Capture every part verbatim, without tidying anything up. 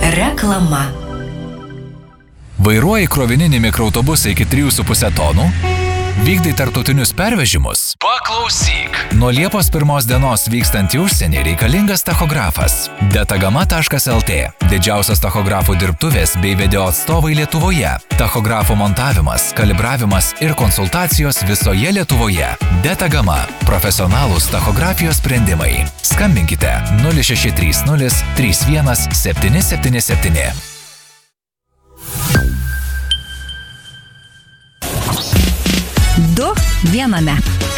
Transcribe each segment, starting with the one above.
Reklama. Vairuoji krovininį mikroautobusą iki trijų su puse tonų? Vykdai tarptautinius pervežimus? Paklausyk. Nuo Liepos pirmos dienos vykstant į užsienį reikalingas tachografas. Detagama taškas el tė. Didžiausios tachografų dirbtuvės bei video atstovai Lietuvoje. Tachografų montavimas, kalibravimas ir konsultacijos visoje Lietuvoje. Detagama. Profesionalūs tachografijos sprendimai. Skambinkite nulis šeši trys nulis trys vienas septyni septyni septyni. Du viename.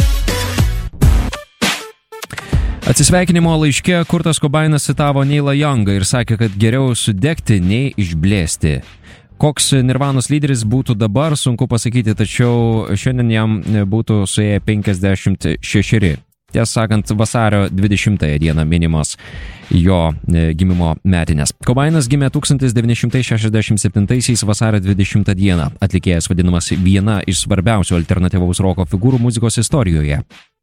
Atsisveikinimo laiške Kurtas Kobainas citavo Neilą Youngą ir sakė, kad geriau sudegti nei išblėsti. Koks Nirvanos lyderis būtų dabar, sunku pasakyti, tačiau šiandien jam būtų suėję penkiasdešimt šešeri. Tiesą sakant, vasario dvidešimtąją dieną minimos jo gimimo metinės. Kobainas gimė tūkstantis devyni šimtai šešiasdešimt septintaisiais vasario dvidešimtą dieną. Atlikėjas vadinamas viena iš svarbiausių alternatyvaus roko figūrų muzikos istorijoje.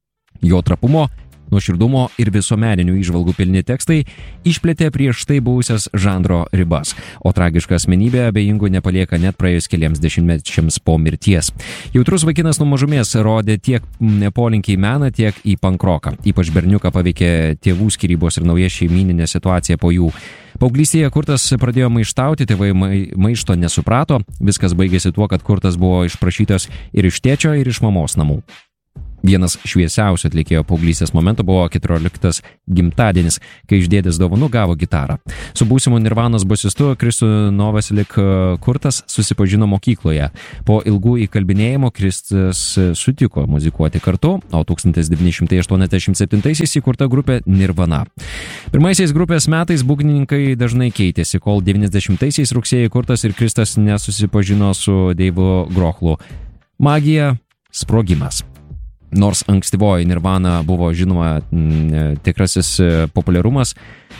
Jo trapumo, nuoširdumo ir visuomeninių įžvalgų pilni tekstai išplėtė prieš tai buvusias žanro ribas, o tragiška asmenybė abejingų nepalieka net praėjus keliems dešimtmečiams po mirties. Jautrus vaikinas nuo mažumės rodė tiek polinkį į meną, tiek į pankroką. Ypač berniuką paveikė tėvų skyrybos ir nauja šeimyninė situacija po jų. Paauglystėje Kurtas pradėjo maištauti, tėvai maišto nesuprato, viskas baigėsi tuo, kad Kurtas buvo išprašytas ir iš tėčio, ir iš mamos namų. Vienas šviesiausių atlikėjo paauglystės momentų buvo keturioliktas gimtadienis, kai iš dėdės dovanų gavo gitarą. Su būsimu Nirvanos bosistu Kristu Novoselic Kurtas susipažino mokykloje. Po ilgų įkalbinėjimų Kristas sutiko muzikuoti kartu, o tūkstantis devyni šimtai aštuoniasdešimt septintaisiais įkurta grupė Nirvana. Pirmaisiais grupės metais būgnininkai dažnai keitėsi, kol devyniasdešimtaisiais rugsėjį Kurtas ir Kristas nesusipažino su Deivu Grohlu. Magija – sprogimas. Nors ankstyvoji Nirvana buvo žinoma m, tikrasis populiarumas,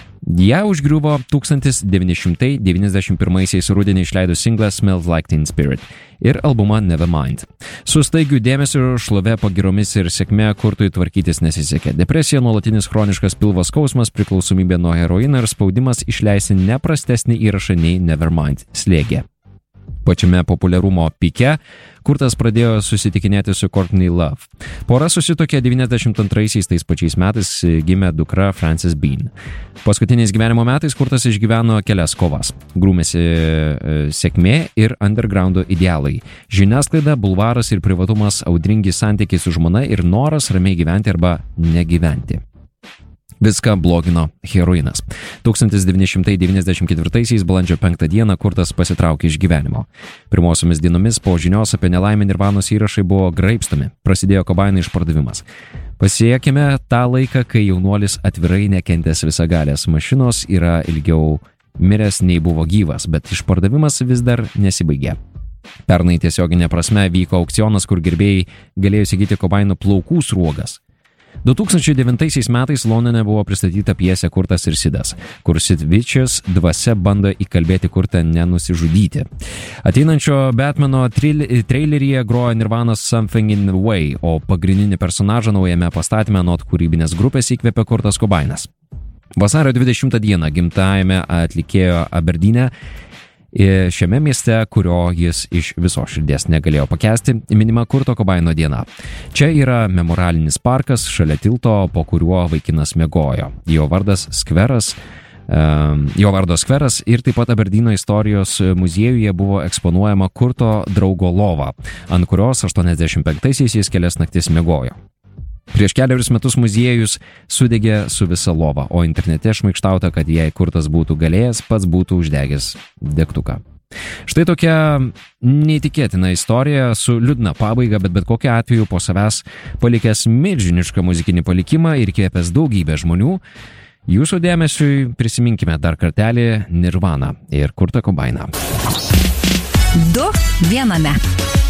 ją užgriuvo tūkstantis devyni šimtai devyniasdešimt pirmaisiais rudenį išleido singlą Smells Like Teen Spirit ir albumą Nevermind. Su staigiu dėmesiu, šlove, pagiromis ir sėkme Kurtui tvarkytis nesisekė. Depresija, nuolatinis chroniškas pilvo skausmas, priklausomybė nuo heroino ir spaudimas išleisti neprastesnį įrašą nei Nevermind slėgė. Pačiame populiarumo pike Kurtas pradėjo susitikinėti su Courtney Love. Pora susitokė devyniasdešimt antraisiais, tais pačiais metais gimė dukra Frances Bean. Paskutiniais gyvenimo metais Kurtas išgyveno kelias kovas. Grūmėsi sėkmė ir undergroundo idealai. Žiniasklaida, bulvaras ir privatumas, audringi santykiai su žmona ir noras ramiai gyventi arba negyventi. Viską blogino heroinas. tūkstantis devyni šimtai devyniasdešimt ketvirtaisiais balandžio penktą dieną Kurtas pasitraukė iš gyvenimo. Pirmosiomis dienomis po žinios apie nelaimę Nirvanos įrašai buvo graibstomi. Prasidėjo Kobaino išpardavimas. Pasiekėme tą laiką, kai jaunuolis atvirai nekentęs visagalės mašinos yra ilgiau miręs nei buvo gyvas, bet išpardavimas vis dar nesibaigė. Pernai tiesioginė prasme vyko aukcionas, kur gerbėjai galėjo įsigyti Kobaino plaukų sruogas. du tūkstančiai devintaisiais metais Londone buvo pristatyta pjesė Kurtas ir Sidas, kur Sid Vicious dvasia bando įkalbėti Kurtą nenusižudyti. Ateinančio Batmano traileryje grojo Nirvanos Something in the Way, o pagrindinį personažą naujame pastatyme nuo kūrybinės grupės įkvėpė Kurtas Kobainas. Vasario dvidešimtą dieną gimtajame atlikėjo Aberdyne, šiame mieste, kurio jis iš viso širdies negalėjo pakęsti, minima Kurto Kobaino diena. Čia yra memorialinis parkas šalia tilto, po kuriuo vaikinas miegojo. Jo vardas skveras, jo vardo skveras ir taip pat Aberdyno istorijos muziejuje buvo eksponuojama Kurto draugo lova, ant kurios aštuoniasdešimt penktaisiais jis kelias naktis miegojo. Prieš keliarius metus muziejus sudegė su visa lova, o internete šmaikštauta, kad jei Kurtas būtų galėjęs, pats būtų uždegęs degtuką. Štai tokia neįtikėtina istorija su liūdna pabaiga, bet bet kokiu atveju po savęs palikęs milžinišką muzikinį palikimą ir įkvėpęs daugybę žmonių. Jūsų dėmesiui prisiminkime dar kartelį Nirvaną ir Kurtą Kobainą. Du viename.